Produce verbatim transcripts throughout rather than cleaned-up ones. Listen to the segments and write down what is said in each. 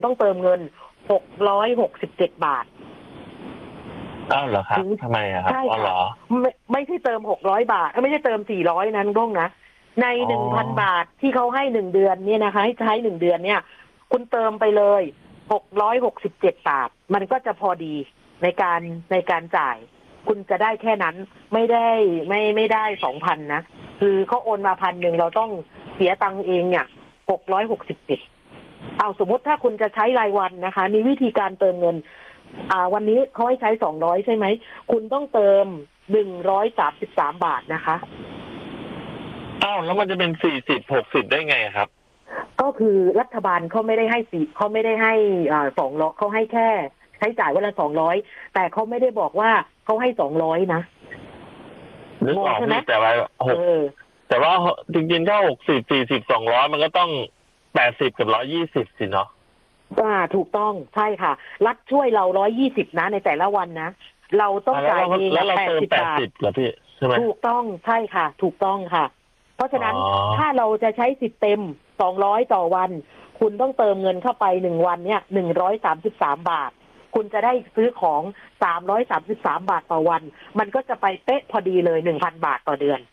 ต้องเติมเงินหกร้อยหกสิบเจ็ดบาทอ้าวเหรอครับทำไมอะครับอ๋อเหรอไม่ไม่ใช่เติมหกร้อยบาทไม่ใช่เติมสี่ร้อยนั้นร่งนะในหนึ่งพันบาทที่เขาให้หนึ่งเดือนเนี่ยนะคะให้ใช้หนึ่งเดือนเนี่ยคุณเติมไปเลยหกร้อยหกสิบเจ็ดบาทมันก็จะพอดีในการในการจ่ายคุณจะได้แค่นั้นไม่ได้ไม่ไม่ได้สองพันนะคือเขาโอนมาพันหนึ่งเราต้องเสียตังค์เองเนี่ยหกร้อยหกสิบเจ็ดเอาสมมติถ้าคุณจะใช้รายวันนะคะมีวิธีการเติมเงินอ่าวันนี้เขาให้ใช้สองร้อยใช่ไหมคุณต้องเติมหนึ่งร้อยสามสิบสามบาทนะคะอ้าวแล้วมันจะเป็นสี่สิบหกสิบได้ไงครับก็คือรัฐบาลเขาไม่ได้ให้สี่เขาไม่ได้ให้อ่าสองร้อยเขาให้แค่ใช้จ่ายวันละสองร้อยแต่เขาไม่ได้บอกว่าเขาให้สองร้อยนะนึกออกไหมแต่ว่าหกแต่ว่าจริงๆถ้าหกสิบสี่สิบสองร้อยมันก็ต้องแปดสิบกับร้อยยี่สิบสิเนาะอ่าถูกต้องใช่ค่ะรัฐช่วยเราร้อยยี่สิบนะในแต่ละวันนะเราต้องจ่ายเองแปดสิบบาทเหรอพี่ใช่ไหมถูกต้องใช่ค่ะถูกต้องค่ะเพราะฉะนั้นถ้าเราจะใช้สิทธิ์เต็มสองร้อยต่อวันคุณต้องเติมเงินเข้าไปหนึ่งวันเนี่ยหนึ่งร้อยสามสิบสามบาทคุณจะได้ซื้อของสามร้อยสามสิบสามบาทต่อวันมันก็จะไปเป๊ะพอดีเลยหนึ่งพันบาทต่อเดือน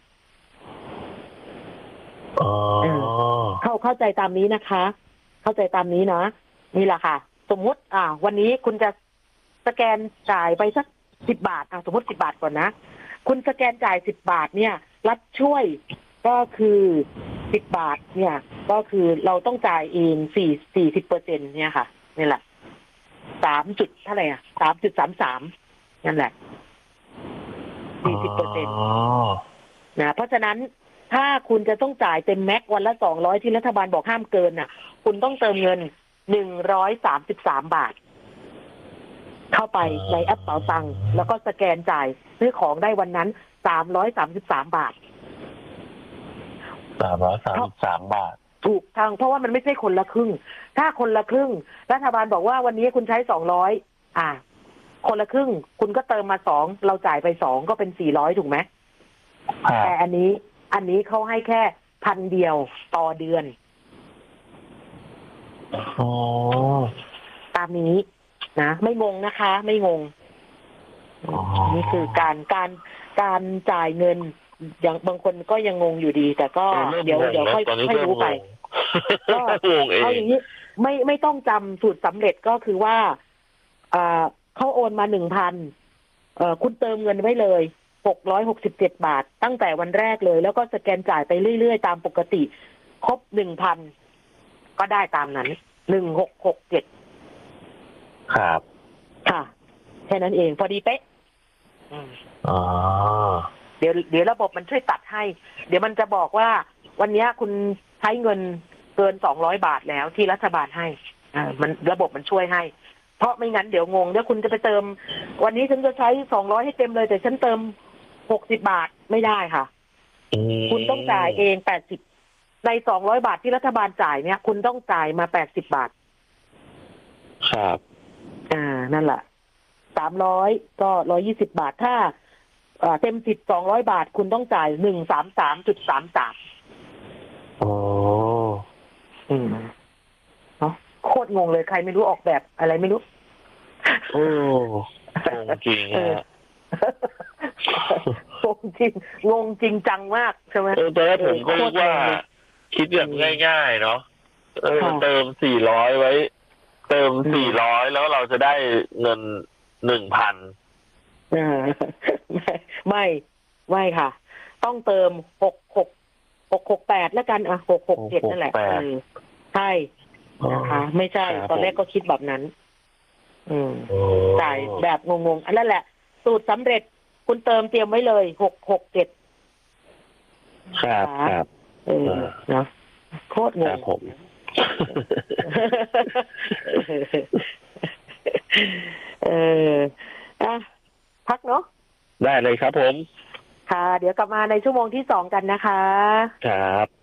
อ๋อเข้าเข้าใจตามนี้นะคะเข้าใจตามนี้นะนี่แหละค่ะสมมุติอ่าวันนี้คุณจะสแกนจ่ายไปสักสิบบาทอ่ะสมมติสิบบาทก่อนนะคุณสแกนจ่ายสิบบาทเนี่ยรัฐช่วยก็คือสิบบาทเนี่ยก็คือเราต้องจ่ายเองสี่สี่สิบเปอร์เซ็นต์เนี่ยค่ะนี่แหละสามจุดเท่าไหร่อ่ะสามจุดสามสามนั่นแหละสี่สิบเปอร์เซ็นต์นะเพราะฉะนั้นถ้าคุณจะต้องจ่ายเต็มแม็กวันละสองร้อยที่รัฐบาลบอกห้ามเกินน่ะคุณต้องเติมเงินหนึ่งร้อยสามสิบสามบาทเข้าไปในแอปเป๋าตังค์แล้วก็สแกนจ่ายซื้อของได้วันนั้นสามร้อยสามสิบสามบาทสามร้อยสามสิบสามบาทถูกทางเพราะว่ามันไม่ใช่คนละครึ่งถ้าคนละครึ่งรัฐบาลบอกว่าวันนี้คุณใช้สองร้อยอ่าคนละครึ่งคุณก็เติมมาสองเราจ่ายไปสองก็เป็นสี่ร้อยถูกไหมแต่อันนี้อันนี้เขาให้แค่พันเดียวต่อเดือนอ๋อตามนี้นะไม่งงนะคะไม่งงนี่คือการการการจ่ายเงินอย่างบางคนก็ยังงงอยู่ดีแต่ก็เดี๋ยวเดี๋ยวค่อยค่อยรู้ไปก็เอาอย่างนี้ไม่ไม่ต้องจำสูตรสำเร็จก็คือว่าอ่าเขาโอนมาหนึ่งพันเอ่อคุณเติมเงินไว้เลยหกร้อยหกสิบเจ็ดบาทตั้งแต่วันแรกเลยแล้วก็สแกนจ่ายไปเรื่อยๆตามปกติครบหนึ่งพันก็ได้ตามนั้นหนึ่งหกหกเจ็ดครับค่ะแค่นั้นเองพอดีเป๊ะอ๋อเดี๋ยวเดี๋ยวระบบมันช่วยตัดให้เดี๋ยวมันจะบอกว่าวันนี้คุณใช้เงินเกินสองร้อยบาทแล้วที่รัฐบาลให้อ่ามันระบบมันช่วยให้เพราะไม่งั้นเดี๋ยวงงเดี๋ยวคุณจะไปเติมวันนี้ฉันจะใช้สองร้อยให้เต็มเลยแต่ฉันเติมหกสิบบาทไม่ได้ค่ะคุณต้องจ่ายเองแปดสิบในสองร้อยบาทที่รัฐบาลจ่ายเนี่ยคุณต้องจ่ายมาแปดสิบบาทครับอ่านั่นแหละสามร้อยก็ร้อยยี่สิบบาทถ้าเต็มสิบสองร้อยบาทคุณต้องจ่ายหนึ่งสามสามจุดสามสามอ๋ออืมเนาะโคตรงงเลยใครไม่รู้ออกแบบอะไรไม่รู้โอ้งงจริงฮะงงจริงงงจริงจังมากใช่ไหมเออแต่ผมก็รู้ว่าคิดแบบง่ายๆเนาะเออเติมสี่ร้อยไว้เติมสี่ร้อยแล้วเราจะได้เงินหนึ่งพันไม่ไม่ค่ะต้องเติมหกหกหกหกแปดแล้วกันอ่ะหกหกเจ็ดนั่นแหละใช่นะคะไม่ใช่ตอนแรกก็คิดแบบนั้นอืมจ่ายแบบงงๆอันนั้นแหละสูตรสำเร็จคุณเติมเตรียมไว้เลยหกหกเจ็ดครับครับเออเนาะโคตรงงผมเอออ่ะพักเนาะได้เลยครับผมค่ะเดี๋ยวกลับมาในชั่วโมงที่สองกันนะคะครับ